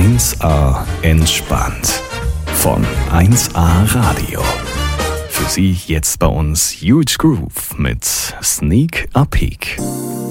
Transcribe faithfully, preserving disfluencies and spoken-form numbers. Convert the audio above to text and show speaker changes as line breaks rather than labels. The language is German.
eins a entspannt von eins a Radio. Für Sie jetzt bei uns Huge Groove mit Sneak a Peek.